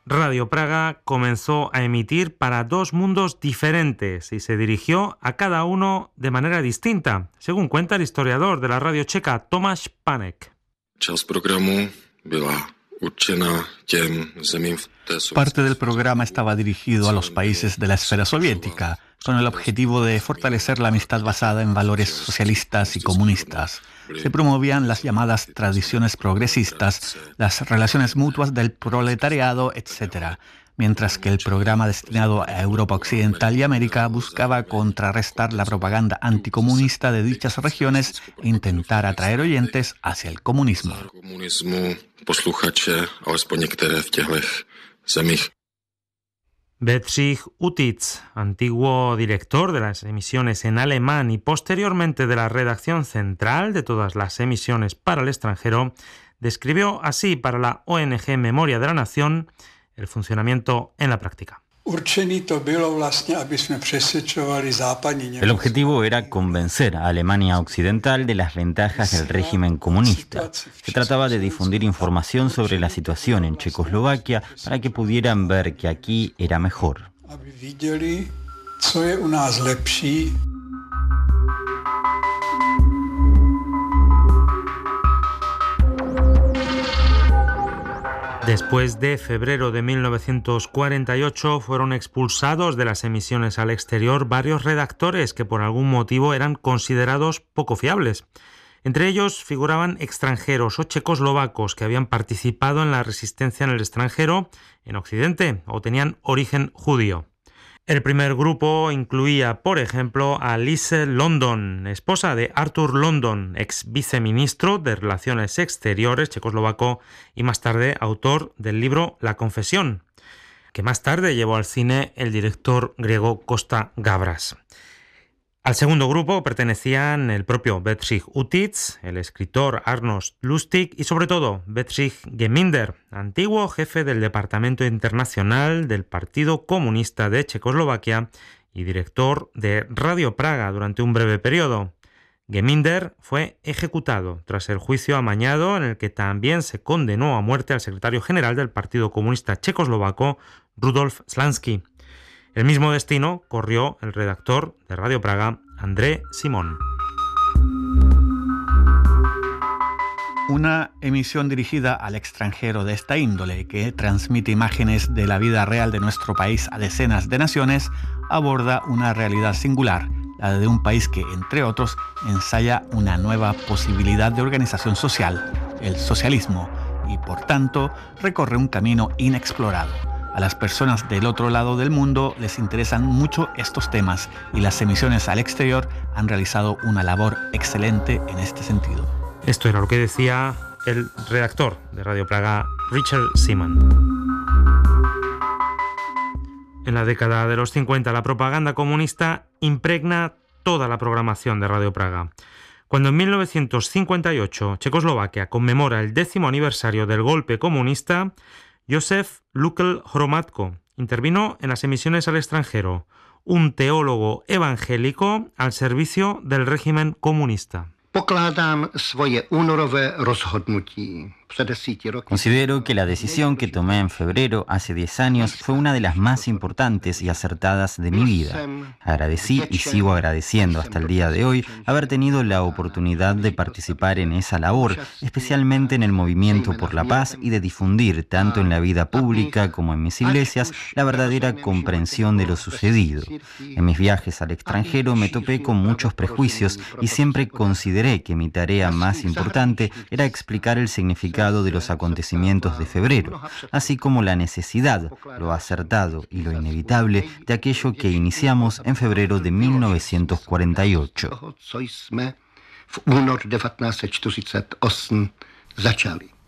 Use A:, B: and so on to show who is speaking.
A: Radio Praga comenzó a emitir para dos mundos diferentes y se dirigió a cada uno de manera distinta, según cuenta el historiador de la radio checa Tomáš Panek.
B: Parte del programa estaba dirigido a los países de la esfera soviética, con el objetivo de fortalecer la amistad basada en valores socialistas y comunistas. Se promovían las llamadas tradiciones progresistas, las relaciones mutuas del proletariado, etc., mientras que el programa destinado a Europa Occidental y América buscaba contrarrestar la propaganda anticomunista de dichas regiones e intentar atraer oyentes hacia el comunismo.
A: Bedřich Utic, antiguo director de las emisiones en alemán y posteriormente de la redacción central de todas las emisiones para el extranjero, describió así para la ONG Memoria de la Nación el funcionamiento en la práctica.
C: El objetivo era convencer a Alemania Occidental de las ventajas del régimen comunista. Se trataba de difundir información sobre la situación en Checoslovaquia para que pudieran ver que aquí era mejor.
A: Después de febrero de 1948 fueron expulsados de las emisiones al exterior varios redactores que por algún motivo eran considerados poco fiables. Entre ellos figuraban extranjeros o checoslovacos que habían participado en la resistencia en el extranjero, en Occidente, o tenían origen judío. El primer grupo incluía, por ejemplo, a Lise London, esposa de Arthur London, ex viceministro de Relaciones Exteriores checoslovaco y más tarde autor del libro La Confesión, que más tarde llevó al cine el director griego Costa Gavras. Al segundo grupo pertenecían el propio Bedřich Utic, el escritor Arnošt Lustig y sobre todo Bedřich Geminder, antiguo jefe del Departamento Internacional del Partido Comunista de Checoslovaquia y director de Radio Praga durante un breve periodo. Geminder fue ejecutado tras el juicio amañado en el que también se condenó a muerte al secretario general del Partido Comunista Checoslovaco, Rudolf Slansky. El mismo destino corrió el redactor de Radio Praga, André Simon.
B: Una emisión dirigida al extranjero de esta índole, que transmite imágenes de la vida real de nuestro país a decenas de naciones, aborda una realidad singular, la de un país que, entre otros, ensaya una nueva posibilidad de organización social, el socialismo, y por tanto recorre un camino inexplorado. A las personas del otro lado del mundo les interesan mucho estos temas y las emisiones al exterior han realizado una labor excelente en este sentido.
A: Esto era lo que decía el redactor de Radio Praga, Richard Simon. En la década de los 50, la propaganda comunista impregna toda la programación de Radio Praga. Cuando en 1958 Checoslovaquia conmemora el 10º aniversario del golpe comunista, Josef Lukl Hromadko intervino en las emisiones al extranjero, un teólogo evangélico al servicio del régimen comunista.
C: Considero que la decisión que tomé en febrero hace 10 años fue una de las más importantes y acertadas de mi vida. Agradecí y sigo agradeciendo hasta el día de hoy haber tenido la oportunidad de participar en esa labor, especialmente en el movimiento por la paz y de difundir, tanto en la vida pública como en mis iglesias, la verdadera comprensión de lo sucedido. En mis viajes al extranjero me topé con muchos prejuicios y siempre consideré que mi tarea más importante era explicar el significado de los acontecimientos de febrero, así como la necesidad, lo acertado y lo inevitable de aquello que iniciamos en febrero de 1948.